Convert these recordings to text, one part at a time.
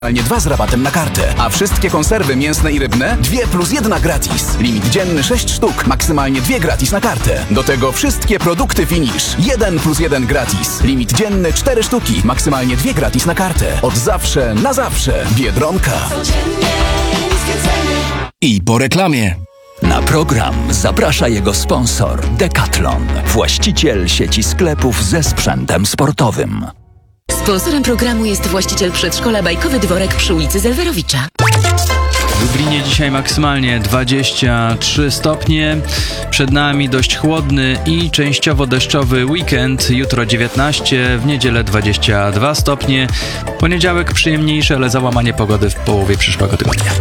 Maksymalnie 2 z rabatem na kartę, a wszystkie konserwy mięsne i rybne 2+1 gratis. Limit dzienny 6 sztuk, maksymalnie 2 gratis na kartę. Do tego wszystkie produkty Finish 1+1 gratis. Limit dzienny 4 sztuki, maksymalnie 2 gratis na kartę. Od zawsze na zawsze. Biedronka. I po reklamie. Na program zaprasza jego sponsor Decathlon, właściciel sieci sklepów ze sprzętem sportowym. Sponsorem programu jest właściciel przedszkola Bajkowy Dworek przy ulicy Zelwerowicza. W Lublinie dzisiaj maksymalnie 23 stopnie. Przed nami dość chłodny i częściowo deszczowy weekend. Jutro 19, w niedzielę 22 stopnie. Poniedziałek przyjemniejszy, ale załamanie pogody w połowie przyszłego tygodnia.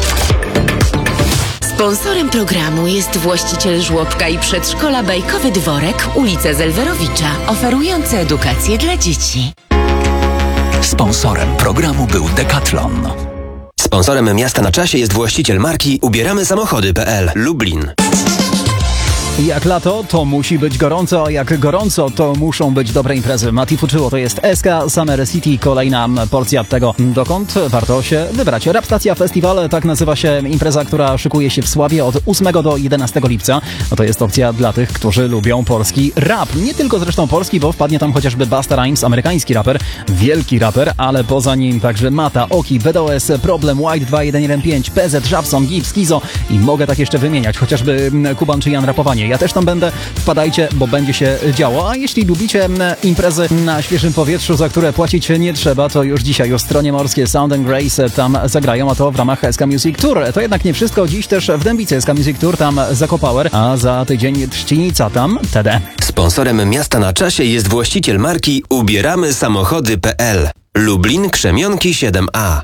Sponsorem programu jest właściciel żłobka i przedszkola Bajkowy Dworek, ulica Zelwerowicza, oferujący edukację dla dzieci. Sponsorem programu był Decathlon. Sponsorem Miasta na Czasie jest właściciel marki ubieramysamochody.pl Lublin. Jak lato, to musi być gorąco, a jak gorąco, to muszą być dobre imprezy. Mati Fuczyło to jest SK Summer City, kolejna porcja tego, dokąd warto się wybrać. Rap Stacja Festiwal, tak nazywa się impreza, która szykuje się w Sławie od 8 do 11 lipca. No to jest opcja dla tych, którzy lubią polski rap. Nie tylko zresztą polski, bo wpadnie tam chociażby Busta Rhymes, amerykański raper, wielki raper, ale poza nim także Mata, Oki, BDOS, Problem, White 2115, PZ, Żabson, Gibbs, Kizo i mogę tak jeszcze wymieniać, chociażby Kuban czy Jan Rapowanie. Ja też tam będę, wpadajcie, bo będzie się działo. A jeśli lubicie imprezy na świeżym powietrzu, za które płacić nie trzeba, to już dzisiaj Ostronie Morskie Sound & Grace tam zagrają, a to w ramach SK Music Tour. To jednak nie wszystko. Dziś też w Dębicy SK Music Tour, tam Zakopower, a za tydzień Trzcinica, tam TD. Sponsorem Miasta na Czasie jest właściciel marki ubieramysamochody.pl Lublin, Krzemionki 7A.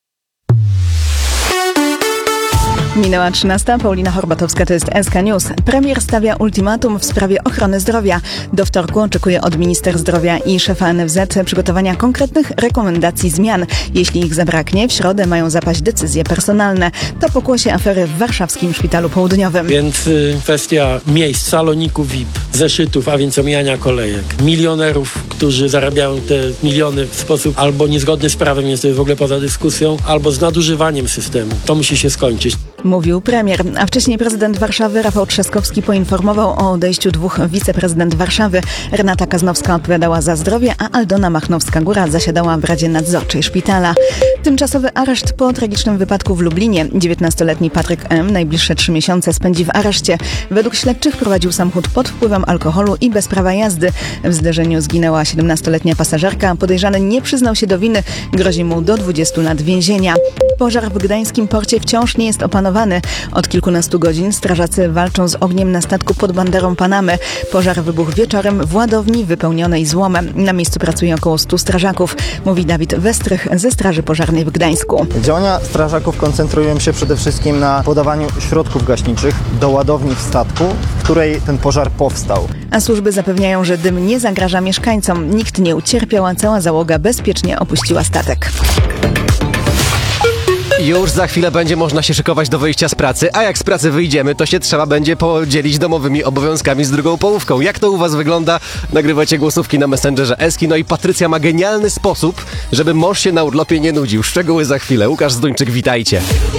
Minęła 13. Paulina Horbatowska, to jest SK News. Premier stawia ultimatum w sprawie ochrony zdrowia. Do wtorku oczekuje od minister zdrowia i szefa NFZ przygotowania konkretnych rekomendacji zmian. Jeśli ich zabraknie, w środę mają zapaść decyzje personalne. To pokłosie afery w warszawskim Szpitalu Południowym. Więc kwestia miejsc, saloników VIP, zeszytów, a więc omijania kolejek. Milionerów, którzy zarabiają te miliony w sposób albo niezgodny z prawem, jest to w ogóle poza dyskusją, albo z nadużywaniem systemu. To musi się skończyć. Mówił premier, a wcześniej prezydent Warszawy Rafał Trzaskowski poinformował o odejściu 2 wiceprezydent Warszawy. Renata Kaznowska odpowiadała za zdrowie, a Aldona Machnowska-Góra zasiadała w Radzie Nadzorczej Szpitala. Tymczasowy areszt po tragicznym wypadku w Lublinie. 19-letni Patryk M. najbliższe 3 miesiące spędzi w areszcie. Według śledczych prowadził samochód pod wpływem alkoholu i bez prawa jazdy. W zderzeniu zginęła 17-letnia pasażerka. Podejrzany nie przyznał się do winy. Grozi mu do 20 lat więzienia. Pożar w gdańskim porcie wciąż nie jest opanowany. Od kilkunastu godzin strażacy walczą z ogniem na statku pod banderą Panamy. Pożar wybuchł wieczorem w ładowni wypełnionej złomem. Na miejscu pracuje około 100 strażaków, mówi Dawid Westrych ze Straży Pożarnej w Gdańsku. Działania strażaków koncentrują się przede wszystkim na podawaniu środków gaśniczych do ładowni w statku, w której ten pożar powstał. A służby zapewniają, że dym nie zagraża mieszkańcom. Nikt nie ucierpiał, a cała załoga bezpiecznie opuściła statek. Już za chwilę będzie można się szykować do wyjścia z pracy, a jak z pracy wyjdziemy, to się trzeba będzie podzielić domowymi obowiązkami z drugą połówką. Jak to u was wygląda? Nagrywajcie głosówki na Messengerze Eski. No i Patrycja ma genialny sposób, żeby mąż się na urlopie nie nudził. Szczegóły za chwilę. Łukasz Zduńczyk, witajcie.